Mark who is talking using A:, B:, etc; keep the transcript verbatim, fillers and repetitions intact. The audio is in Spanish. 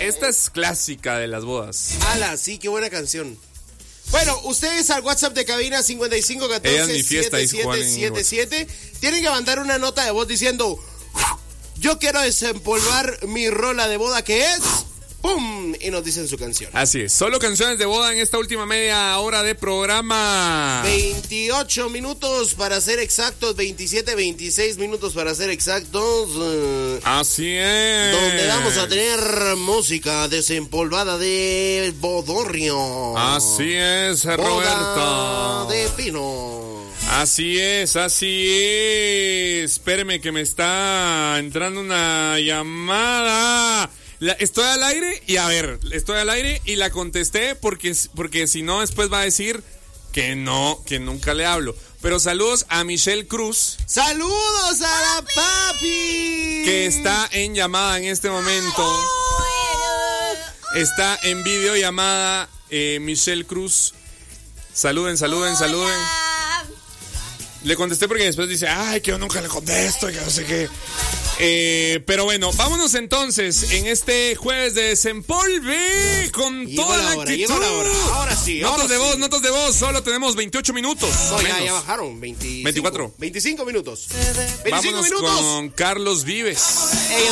A: Esta es clásica de las bodas.
B: Ala, sí, qué buena canción. Bueno, ustedes al WhatsApp de cabina cincuenta y cinco catorce setenta y siete setenta y siete tienen que mandar una nota de voz diciendo: yo quiero desempolvar mi rola de boda, que es... ¡Pum! Y nos dicen su canción.
A: Así es, solo canciones de boda en esta última media hora de programa.
B: veintiocho minutos para ser exactos, veintisiete, veintiséis minutos para ser exactos.
A: Así es.
B: Donde vamos a tener música desempolvada de Bodorrio.
A: Así es, Roberto.
B: De Pino.
A: Así es, así es. Espéreme que me está entrando una llamada. La, estoy al aire y a ver, estoy al aire y la contesté porque, porque si no después va a decir que no, que nunca le hablo. Pero saludos a Michelle Cruz.
B: ¡Saludos a la papi!
A: Que está en llamada en este momento. Está en videollamada eh, Michelle Cruz. Saluden, saluden, saluden. Le contesté porque después dice, ay, que yo nunca le contesto y que no sé qué. Eh, pero bueno, vámonos entonces en este jueves de Desempolve con
B: llegó
A: toda la,
B: la hora,
A: actitud.
B: llegó la hora. Ahora sí,
A: notas
B: ahora
A: de
B: sí.
A: voz, notas de voz, solo tenemos veintiocho minutos.
B: No, ya, ya bajaron, veinticinco,
A: veinticuatro.
B: veinticinco minutos. veinticinco
A: Vámonos
B: minutos.
A: con Carlos Vives.
B: Ella